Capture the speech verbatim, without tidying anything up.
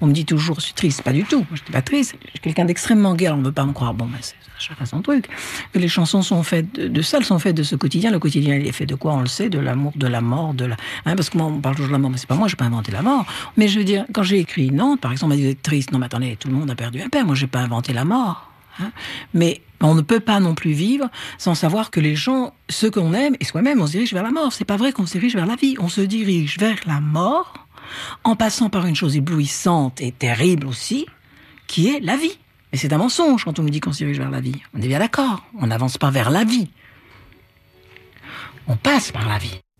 On me dit toujours, je suis triste. Pas du tout. Moi, je suis pas triste. Je suis quelqu'un d'extrêmement gai. Alors, on ne veut pas me croire. Bon, ben, c'est chacun son truc. Que les chansons sont faites de, de ça, elles sont faites de ce quotidien. Le quotidien, il est fait de quoi? On le sait, de l'amour, de la mort, de la. Hein, parce que moi, on parle toujours de la mort, mais c'est pas moi. J'ai pas inventé la mort. Mais je veux dire, quand j'ai écrit Nantes, par exemple, on m'a dit, vous êtes triste. Non, mais attendez, tout le monde a perdu un père. Moi, j'ai pas inventé la mort. Hein, mais on ne peut pas non plus vivre sans savoir que les gens, ceux qu'on aime, et soi-même, on se dirige vers la mort. C'est pas vrai qu'on se dirige vers la vie. On se dirige vers la mort en passant par une chose éblouissante et terrible aussi, qui est la vie. Et c'est un mensonge quand on nous dit qu'on se dirige vers la vie. On est bien d'accord. On n'avance pas vers la vie. On passe par la vie.